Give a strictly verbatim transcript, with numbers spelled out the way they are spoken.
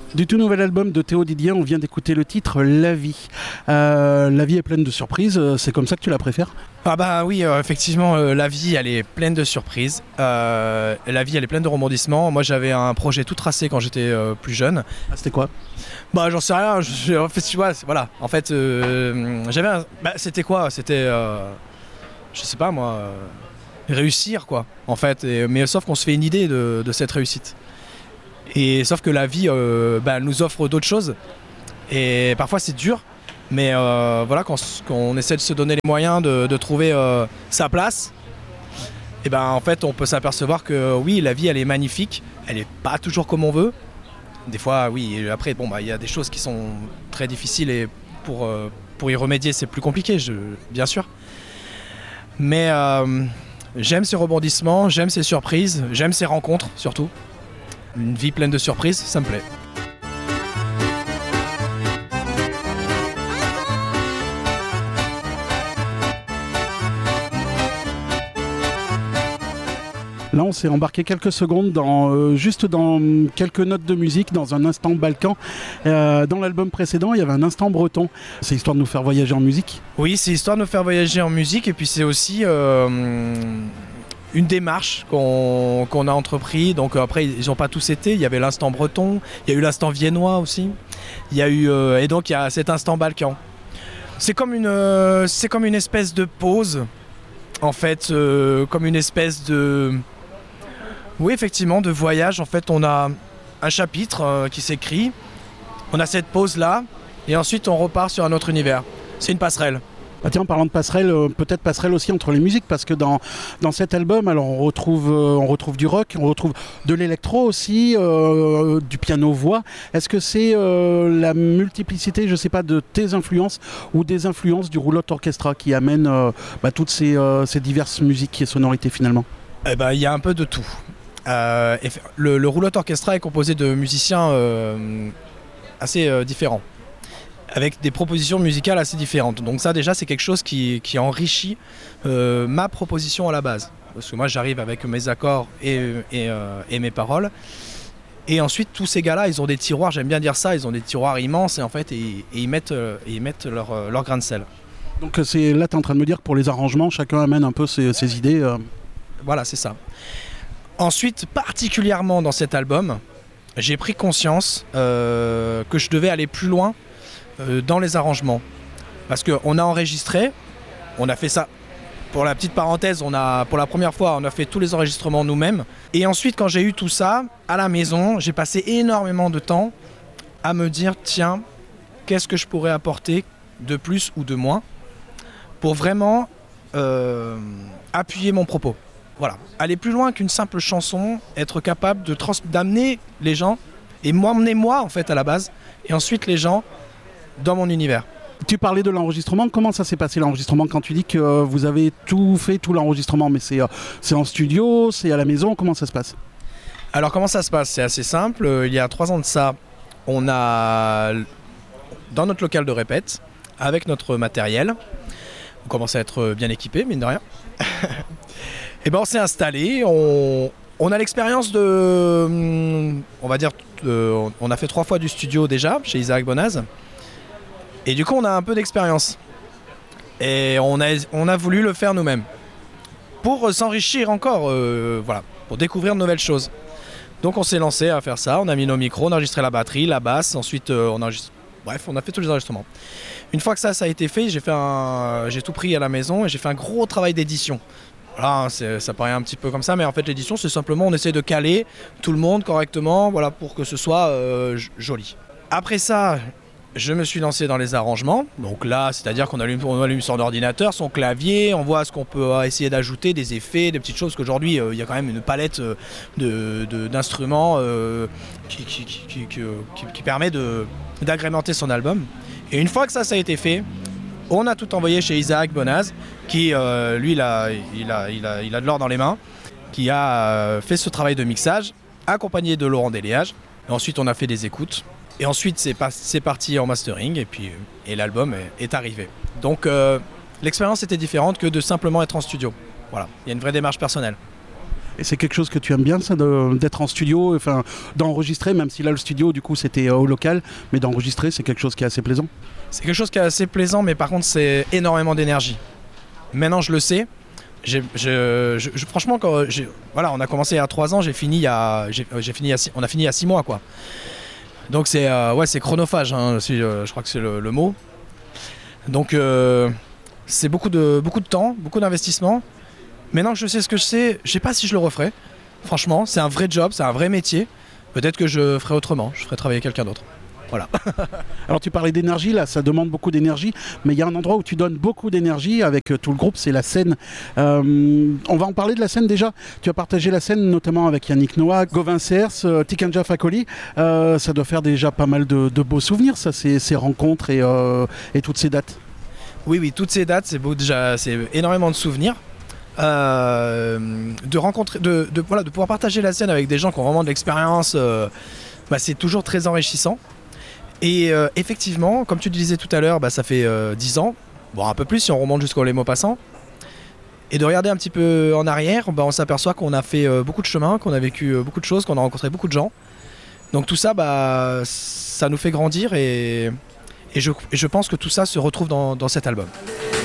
Du tout nouvel album de Théo Didier, on vient d'écouter le titre La Vie. Euh, la vie est pleine de surprises, c'est comme ça que tu la préfères ? Ah bah oui, euh, effectivement, euh, la vie, elle est pleine de surprises. Euh, la vie, elle est pleine de rebondissements. Moi, j'avais un projet tout tracé quand j'étais euh, plus jeune. Ah, c'était quoi ? Bah, j'en sais rien. Je, je, en fait, tu vois, voilà. En fait, euh, j'avais un... Bah, c'était quoi ? C'était, euh, je sais pas moi, euh, réussir quoi. En fait, et, mais sauf qu'on se fait une idée de, de cette réussite. Et sauf que la vie, euh, bah, elle nous offre d'autres choses. Et parfois, c'est dur. Mais euh, voilà, quand, quand on essaie de se donner les moyens de, de trouver euh, sa place, et ben en fait on peut s'apercevoir que oui, la vie elle est magnifique, elle est pas toujours comme on veut. Des fois oui, et après bon bah il y a des choses qui sont très difficiles et pour, euh, pour y remédier c'est plus compliqué, je, bien sûr. Mais euh, j'aime ces rebondissements, j'aime ces surprises, j'aime ces rencontres surtout. Une vie pleine de surprises, ça me plaît. Là, on s'est embarqué quelques secondes, dans, euh, juste dans quelques notes de musique, dans un instant balkan. Euh, dans l'album précédent, il y avait un instant breton. C'est histoire de nous faire voyager en musique ? Oui, c'est histoire de nous faire voyager en musique et puis c'est aussi euh, une démarche qu'on, qu'on a entrepris. Donc après, ils n'ont pas tous été. Il y avait l'instant breton, il y a eu l'instant viennois aussi. Il y a eu, euh, et donc il y a cet instant balkan. C'est comme une, euh, c'est comme une espèce de pause, en fait, euh, comme une espèce de... Oui, effectivement, de voyage. En fait, on a un chapitre euh, qui s'écrit, on a cette pause-là, et ensuite on repart sur un autre univers. C'est une passerelle. Ah tiens, en parlant de passerelle, euh, peut-être passerelle aussi entre les musiques, parce que dans, dans cet album, alors on retrouve, euh, on retrouve du rock, on retrouve de l'électro aussi, euh, du piano-voix. Est-ce que c'est euh, la multiplicité, je sais pas, de tes influences ou des influences du roulotte orchestra qui amène euh, bah, toutes ces, euh, ces diverses musiques et sonorités finalement ? Eh ben, il y a un peu de tout. Euh, le, le roulotte orchestra est composé de musiciens euh, assez euh, différents, avec des propositions musicales assez différentes. Donc ça déjà c'est quelque chose qui, qui enrichit euh, ma proposition à la base. Parce que moi j'arrive avec mes accords et, et, euh, et mes paroles. Et ensuite tous ces gars-là ils ont des tiroirs, j'aime bien dire ça, ils ont des tiroirs immenses et en fait et, et ils mettent, euh, et ils mettent leur, leur grain de sel. Donc c'est, là tu es en train de me dire que pour les arrangements, chacun amène un peu ses, ses idées. Euh... Voilà, c'est ça. Ensuite, particulièrement dans cet album, j'ai pris conscience euh, que je devais aller plus loin euh, dans les arrangements. Parce qu'on a enregistré, on a fait ça, pour la petite parenthèse, on a, pour la première fois, on a fait tous les enregistrements nous-mêmes. Et ensuite, quand j'ai eu tout ça, à la maison, j'ai passé énormément de temps à me dire, tiens, qu'est-ce que je pourrais apporter de plus ou de moins pour vraiment euh, appuyer mon propos. Voilà, aller plus loin qu'une simple chanson, être capable de trans- d'amener les gens, et m'emmener moi en fait à la base, et ensuite les gens dans mon univers. Tu parlais de l'enregistrement, comment ça s'est passé l'enregistrement quand tu dis que euh, vous avez tout fait, tout l'enregistrement, mais c'est, euh, c'est en studio, c'est à la maison, comment ça se passe ? Alors comment ça se passe ? C'est assez simple, il y a trois ans de ça, on a, dans notre local de répète, avec notre matériel, on commence à être bien équipé, mine de rien. Et ben on s'est installé, on, on a l'expérience de, on va dire, de, on a fait trois fois du studio déjà chez Isaac Bonaz, et du coup on a un peu d'expérience, et on a, on a voulu le faire nous-mêmes, pour s'enrichir encore, euh, voilà, pour découvrir de nouvelles choses. Donc on s'est lancé à faire ça, on a mis nos micros, on a enregistré la batterie, la basse, ensuite euh, on a enregistré, bref, on a fait tous les enregistrements. Une fois que ça, ça a été fait, j'ai, fait un, j'ai tout pris à la maison et j'ai fait un gros travail d'édition. Voilà, c'est, ça paraît un petit peu comme ça, mais en fait l'édition c'est simplement on essaie de caler tout le monde correctement, voilà, pour que ce soit euh, joli. Après ça, je me suis lancé dans les arrangements, donc là c'est-à-dire qu'on allume, on allume son ordinateur, son clavier, on voit ce qu'on peut essayer d'ajouter, des effets, des petites choses, qu'aujourd'hui il euh, y a quand même une palette euh, de, de, d'instruments euh, qui, qui, qui, qui, qui, qui permet de, d'agrémenter son album. Et une fois que ça, ça a été fait, on a tout envoyé chez Isaac Bonaz, qui, euh, lui, il a, il, a, il, a, il a de l'or dans les mains, qui a euh, fait ce travail de mixage, accompagné de Laurent Déléage. Et ensuite, on a fait des écoutes. Et ensuite, c'est, pas, c'est parti en mastering, et puis et l'album est, est arrivé. Donc, euh, l'expérience était différente que de simplement être en studio. Voilà, il y a une vraie démarche personnelle. Et c'est quelque chose que tu aimes bien, ça, de- d'être en studio, enfin, d'enregistrer, même si là le studio, du coup, c'était euh, au local, mais d'enregistrer, c'est quelque chose qui est assez plaisant. C'est quelque chose qui est assez plaisant, mais par contre, c'est énormément d'énergie. Maintenant, je le sais. J'ai, je, je- je- franchement, quand j'ai- voilà, on a commencé il y a trois ans, j'ai fini il y a, j'ai, j'ai fini il y a six- on a fini il y a six mois, quoi. Donc c'est, euh, ouais, c'est chronophage, hein, si, euh, je crois que c'est le, le mot. Donc euh, c'est beaucoup de, beaucoup de temps, beaucoup d'investissement. Maintenant que je sais ce que je sais, je sais pas si je le referai. Franchement, c'est un vrai job, c'est un vrai métier. Peut-être que je ferai autrement, je ferai travailler quelqu'un d'autre. Voilà. Alors tu parlais d'énergie, là, ça demande beaucoup d'énergie, mais il y a un endroit où tu donnes beaucoup d'énergie avec euh, tout le groupe, c'est la scène. Euh, on va en parler de la scène déjà. Tu as partagé la scène notamment avec Yannick Noah, Gauvin Cers, euh, Tikanja Fakoli. Euh, ça doit faire déjà pas mal de, de beaux souvenirs, ça, ces, ces rencontres et, euh, et toutes ces dates. Oui, oui, toutes ces dates, c'est beau, déjà, c'est énormément de souvenirs. Euh, de rencontrer, de, de, voilà, de pouvoir partager la scène avec des gens qui ont vraiment de l'expérience, euh, bah, c'est toujours très enrichissant. Et euh, effectivement, comme tu le disais tout à l'heure, bah, ça fait euh, dix ans, bon un peu plus si on remonte jusqu'au Les Mots Passants. Et de regarder un petit peu en arrière, bah, on s'aperçoit qu'on a fait euh, beaucoup de chemin, qu'on a vécu euh, beaucoup de choses, qu'on a rencontré beaucoup de gens. Donc tout ça, bah, ça nous fait grandir et, et, je, et je pense que tout ça se retrouve dans, dans cet album.